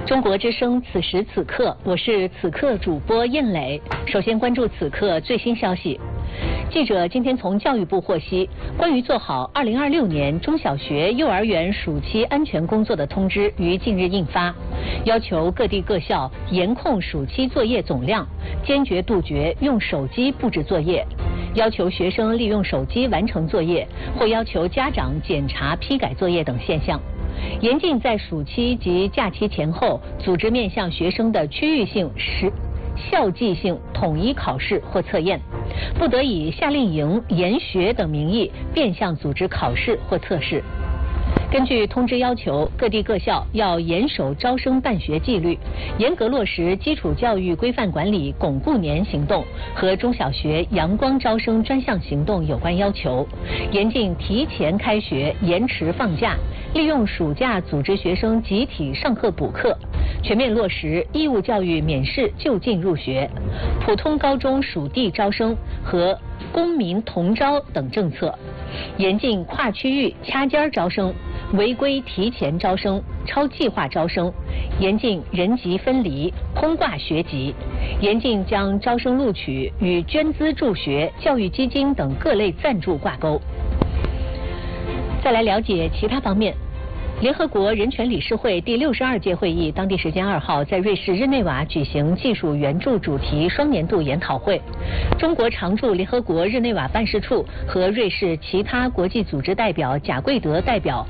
中国之声此时此刻，我是此刻主播燕磊。首先关注此刻最新消息。记者今天从教育部获悉，关于做好2026年中小学、幼儿园暑期安全工作的通知于近日印发，要求各地各校严控暑期作业总量，坚决杜绝用手机布置作业，要求学生利用手机完成作业，或要求家长检查批改作业等现象。严禁在暑期及假期前后组织面向学生的区域性、校际性统一考试或测验，不得以夏令营、研学等名义变相组织考试或测试。根据通知要求，各地各校要严守招生办学纪律，严格落实基础教育规范管理巩固年行动和中小学阳光招生专项行动有关要求，严禁提前开学、延迟放假，利用暑假组织学生集体上课补课，全面落实义务教育免试就近入学、普通高中属地招生和公民同招等政策，严禁跨区域掐尖招生、违规提前招生、超计划招生，严禁人级分离、空挂学籍，严禁将招生录取与捐资助学、教育基金等各类赞助挂钩。再来了解其他方面。联合国人权理事会第62届会议当地时间2号在瑞士日内瓦举行技术援助主题双年度研讨会。中国常驻联合国日内瓦办事处和瑞士其他国际组织代表贾贵德代表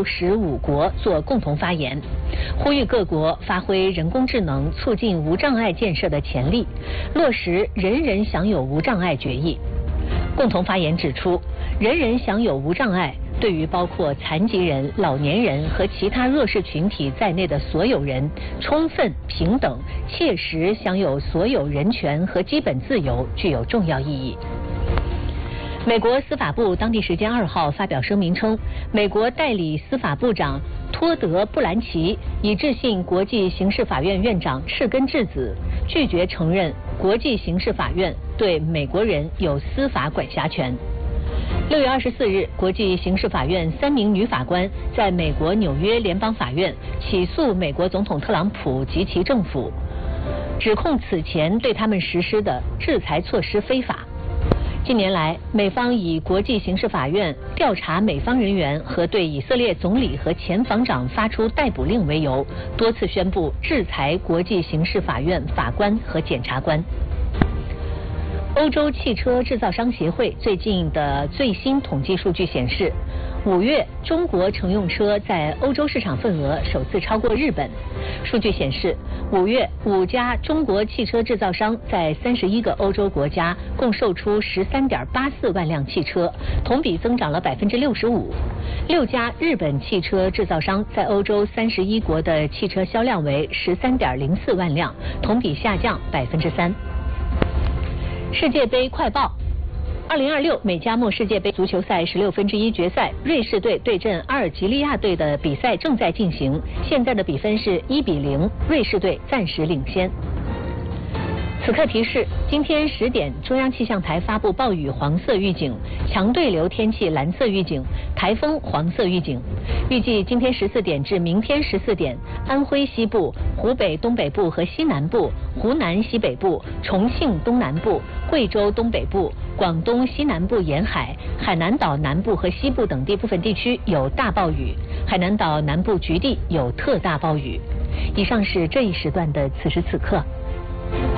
65国作共同发言，呼吁各国发挥人工智能促进无障碍建设的潜力，落实人人享有无障碍决议。共同发言指出，人人享有无障碍对于包括残疾人、老年人和其他弱势群体在内的所有人，充分、平等、切实享有所有人权和基本自由具有重要意义。美国司法部当地时间2号发表声明称，美国代理司法部长托德·布兰奇已致信国际刑事法院院长赤根智子，拒绝承认国际刑事法院对美国人有司法管辖权。6月24日，国际刑事法院3名女法官在美国纽约联邦法院起诉美国总统特朗普及其政府，指控此前对他们实施的制裁措施非法。近年来，美方以国际刑事法院调查美方人员和对以色列总理和前防长发出逮捕令为由，多次宣布制裁国际刑事法院法官和检察官。欧洲汽车制造商协会最近的最新统计数据显示，5月中国乘用车在欧洲市场份额首次超过日本。数据显示，5月5家中国汽车制造商在31个欧洲国家共售出13.84万辆汽车，同比增长了65%。6家日本汽车制造商在欧洲31国的汽车销量为13.04万辆，同比下降3%。世界杯快报：2026美加墨世界杯足球赛16分之一决赛，瑞士队对阵阿尔及利亚队的比赛正在进行，现在的比分是1-0，瑞士队暂时领先。此刻提示：今天10点，中央气象台发布暴雨黄色预警，强对流天气蓝色预警，台风黄色预警。预计今天14点至明天14点，安徽西部、湖北东北部和西南部、湖南西北部、重庆东南部、贵州东北部、广东西南部沿海、海南岛南部和西部等地部分地区有大暴雨，海南岛南部局地有特大暴雨。以上是这一时段的此时此刻。